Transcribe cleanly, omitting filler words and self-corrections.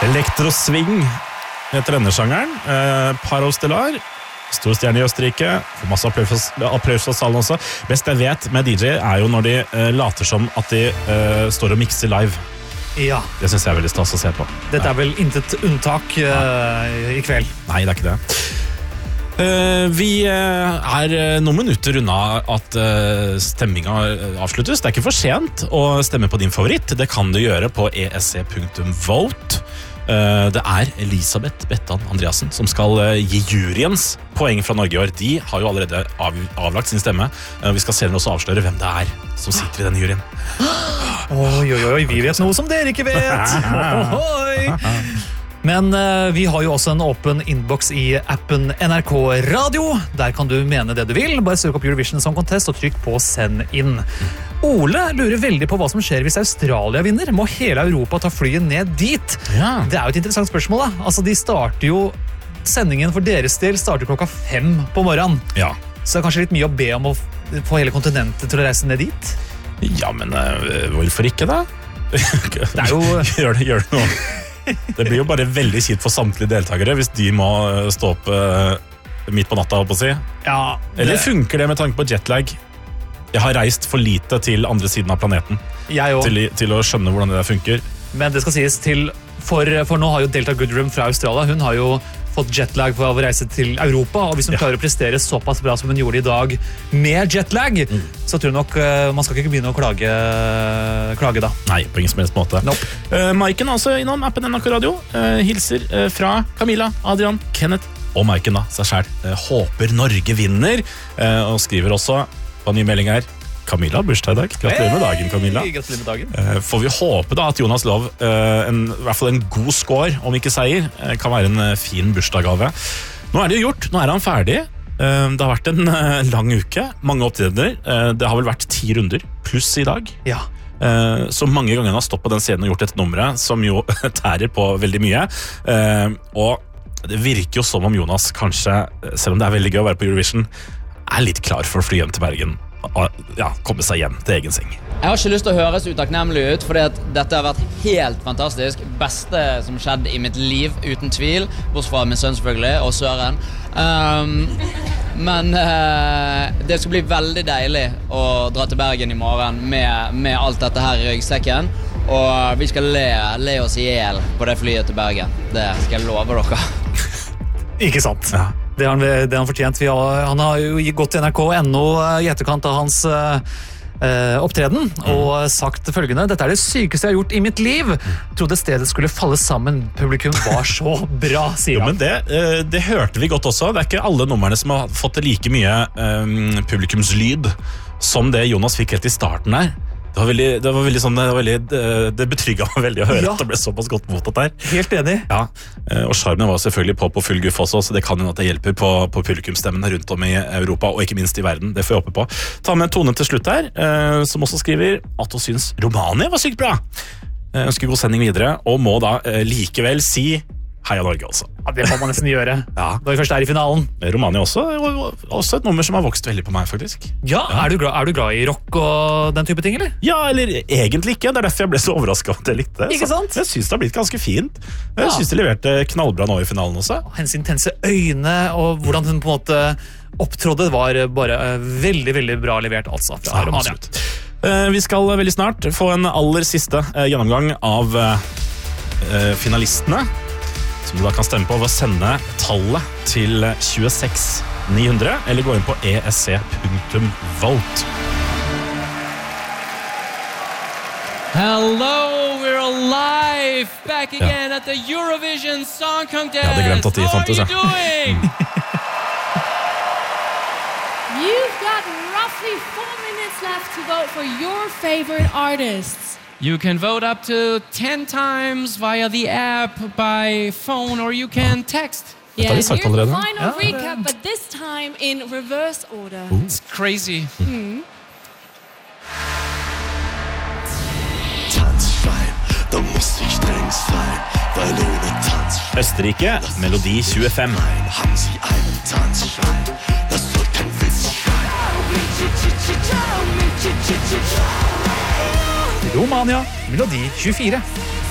Elektrosving heter denne sjangeren. Paro Stellar, stor stjerne I Østerrike, får masse applaus fra salen også. Best jeg vet med DJ jo når de later som at de står og mixer live. Ja. Det synes jeg veldig stas å se på. Dette vel intet unntak I kveld. Nei, det ikke det. Vi noen minutter unna at stemmingen avsluttes. Det ikke for sent å stemme på din favoritt. Det kan du gjøre på esc.vote. Det Elisabeth Bettan Andreassen som skal gi juryens poeng fra Norge I år. De har jo allerede avlagt sin stemme. Vi skal senere også avsløre hvem det som sitter I denne juryen. Oi, vi vet noe som dere ikke vet. Men vi har jo også en åpen inbox I appen NRK Radio. Der kan du mene det du vil. Bare søk opp Eurovision Song Contest og trykk på send inn. Ole lurer veldig på hva som skjer hvis Australia vinner. Må hele Europa ta flyet ned dit? Ja. Det jo et interessant spørsmål da. Altså, de starter jo, sendingen for deres del starter 5:00 på morgenen. Ja. Så det kanskje litt mye å be om å få hele kontinentet til å reise ned dit? Ja, men hvorfor ikke da? Det jo... Gjør det noe. Det blir jo bare veldig kjipt for samtlige deltakere hvis de må stå opp midt på natta, holdt på å si. Ja, Eller funker det med tanke på jetlag? Jeg har reist for lite til andre siden av planeten til å skjønne hvordan det der funker. Men det skal sies til, for nå har jo Delta Goodrum fra Australia, hun har jo fått jetlag for å reise til Europa, og hvis hun klarer å prestere såpass bra som hun gjorde I dag med jetlag, så tror jeg nok man skal ikke begynne å klage da. Nei, på ingen som helst måte. Nope. Maiken også innom appen NRK Radio. Hilser fra Camilla, Adrian, Kenneth og Maiken da, seg selv. Håper Norge vinner, og skriver også på en ny melding her. Camilla har bursdag I dag. Gratulerer med dagen, Camilla. Gratulerer med dagen. Får vi håpe da at Jonas Lov, I hvert fall en god score, om ikke seier, kan være en fin bursdagsgave. Nå det jo gjort, nå han ferdig. Det har vært en lang uke, mange opptredener. Det har vel vært 10 runder, pluss I dag. Ja. Så mange ganger han har stått på den scenen og gjort et nummer, som jo tærer på veldig mye. Og det virker jo som om Jonas kanskje, selv om det veldig gøy å være på Eurovision, litt klar for å fly hjem til Bergen. Ja, komme seg hjem til egen seng. Jeg har ikke lyst til å høres utakknemlig ut, fordi at dette har vært helt fantastisk. Beste som skjedde I mitt liv, uten tvil. Bortsett fra min sønn selvfølgelig, og Søren. Men det skal bli veldig deilig å dra til Bergen I morgen med alt dette her I ryggsekken. Og vi skal le oss I hjel på det flyet til Bergen. Det skal jeg love dere. Ikke sant. Ja. Det har han fortjent. Han har jo gått til NRK.no I etterkant av hans opptreden og sagt følgende: dette det sykeste jeg har gjort I mitt liv. Trodde stedet skulle falle sammen. Publikum var så bra, sier han. Jo, men det hørte vi godt også. Det ikke alle numrene som har fått like mye publikumslyd som det Jonas fikk helt I starten her. Det var veldig sånn, det betrygget meg veldig å høre at det ble såpass godt mottatt der. Helt enig. Ja, og Charmen var selvfølgelig på full guff også, så det kan jo at det hjelper på publikumsstemmene rundt om I Europa, og ikke minst I verden. Det får jeg håpe på. Ta med en tone til slutt her, som også skriver at hun synes Romania var sykt bra. Ønsker god sending videre, og må da likevel si Heia Norge også. Ja, det må man nesten gjøre. Ja. Da vi først I finalen. Romania også et nummer som har vokst veldig på meg, faktisk. Ja, er du glad I rock og den type ting, eller? Ja, eller egentlig ikke. Det derfor jeg ble så overrasket at jeg likte det. Ikke sant? Jeg synes det har blitt ganske fint. Jeg synes de leverte knallbra nå I finalen også. Hennes intense øyne og hvordan hun på en måte opptrådde var bare veldig, veldig bra levert, altså. Fra Romania. Absolutt. Vi skal veldig snart få en aller siste gjennomgang av finalistene, som du da kan stemme på ved å sende tallet til 26900, eller gå inn på esc.vote. Hello, we're alive, back again at the Eurovision Song Contest. Ja, det glemte at de fantes, How are you doing? You've got roughly 4 minutes left to vote for your favorite artists. You can vote up to 10 times via the app, by phone, or you can text. Yeah, har vi here's sagt the allerede. final recap, but this time in reverse order. It's crazy. Tanzschwein, da muss ich streng sein, weil ohne Tanzschwein Østerrike, Melodi 25. haben sie einen Tanzschwein, das soll kein Witz sein. Romania, Melodi 24.